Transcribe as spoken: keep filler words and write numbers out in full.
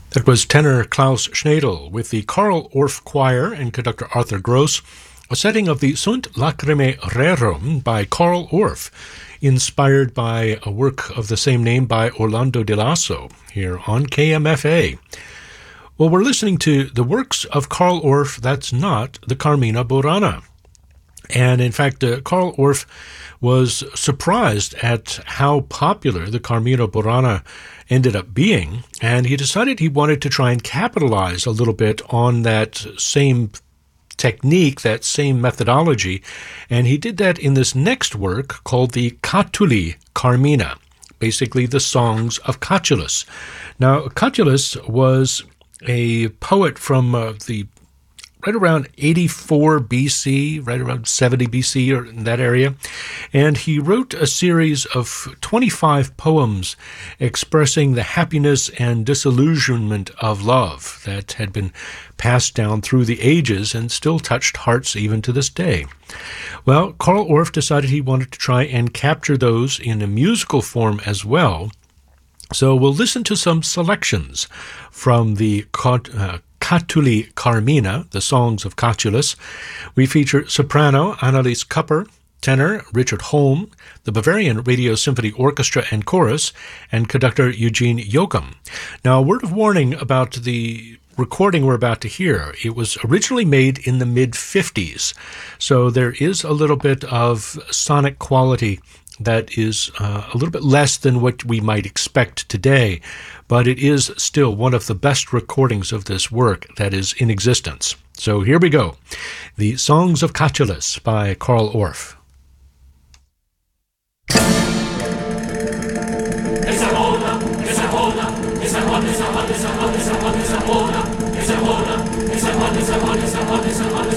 That was tenor Klaus Schnedel with the Carl Orff Choir and conductor Arthur Gross, a setting of the Sunt Lacrimae Rerum by Carl Orff, inspired by a work of the same name by Orlando Di Lasso, here on K M F A. Well, we're listening to the works of Carl Orff. That's not the Carmina Burana. And in fact, uh, Carl Orff was surprised at how popular the Carmina Burana ended up being, and he decided he wanted to try and capitalize a little bit on that same technique, that same methodology, and he did that in this next work called the Catuli Carmina, basically the songs of Catullus. Now, Catullus was a poet from uh, the right around eighty-four B C, right around seventy B C, or in that area. And he wrote a series of twenty-five poems expressing the happiness and disillusionment of love that had been passed down through the ages and still touched hearts even to this day. Well, Carl Orff decided he wanted to try and capture those in a musical form as well. So we'll listen to some selections from the uh, Catuli Carmina, the songs of Catullus. We feature soprano Annelies Kupper, tenor Richard Holm, the Bavarian Radio Symphony Orchestra and Chorus, and conductor Eugene Joachim. Now, a word of warning about the recording we're about to hear. It was originally made in the mid fifties, so there is a little bit of sonic quality that is uh, a little bit less than what we might expect today, but it is still one of the best recordings of this work that is in existence. So here we go. The Songs of Catullus by Carl Orff. It's a